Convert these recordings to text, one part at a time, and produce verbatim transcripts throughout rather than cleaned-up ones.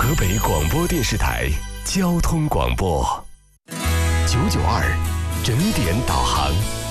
河北广播电视台交通广播九九二整点导航。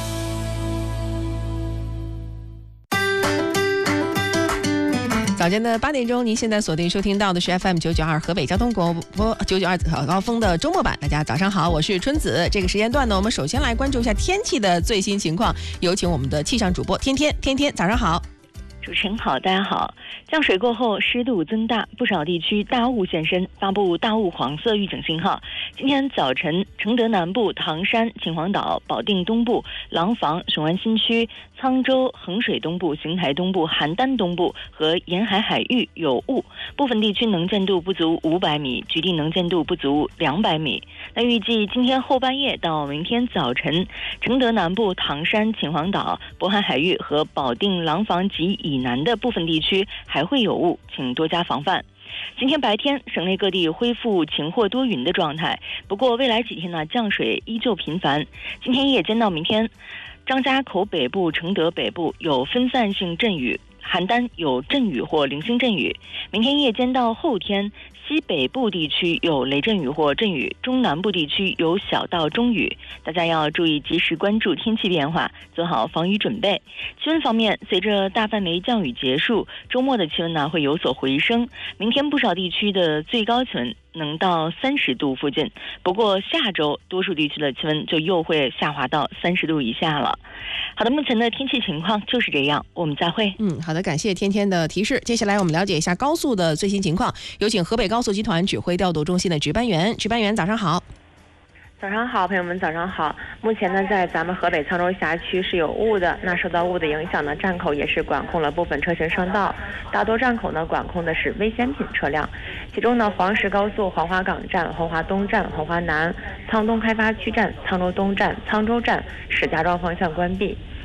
早间的八点钟，您现在锁定收听到的是 F M 九九二河北交通广播九九二早高峰的周末版。大家早上好，我是春子。这个时间段呢，我们首先来关注一下天气的最新情况，有请我们的气象主播天天。天天早上好。 主持人好，大家好。降水过后，湿度增大，不少地区大雾现身，发布大雾黄色预警信号。今天早晨，承德南部、唐山、秦皇岛、保定东部、廊坊、雄安新区、沧州、衡水东部、邢台东部、邯郸东部和沿海海域有雾，部分地区能见度不足五百米，局地能见度不足两百米。那预计今天后半夜到明天早晨，承德南部、唐山、秦皇岛、渤海海域和保定、廊坊及以南的部分地区还会有雾，请多加防范。今天白天，省内各地恢复晴或多云的状态，不过未来几天呢，降水依旧频繁。今天夜间到明天，张家口北部、承德北部有分散性阵雨，邯郸有阵雨或零星阵雨。明天夜间到后天，西北部地区有雷阵雨或阵雨，中南部地区有小到中雨，大家要注意及时关注天气变化，做好防雨准备。气温方面，随着大范围降雨结束，周末的气温呢会有所回升，明天不少地区的最高气温能到三十度附近，不过下周多数地区的气温就又会下滑到三十度以下了。好的，目前的天气情况就是这样，我们再会。 嗯，好的，感谢天天的提示。接下来我们了解一下高速的最新情况，有请河北高速集团指挥调度中心的值班员。值班员早上好。 早上好，朋友们，早上好。目前呢，在咱们河北沧州辖区是有雾的，那受到雾的影响呢，站口也是管控了部分车型声道，大多站口呢管控的是危险品车辆。其中呢，黄石高速黄花岗站、黄花东站、黄花南、沧东开发区站、沧州东站、沧州站、石家庄方向关闭。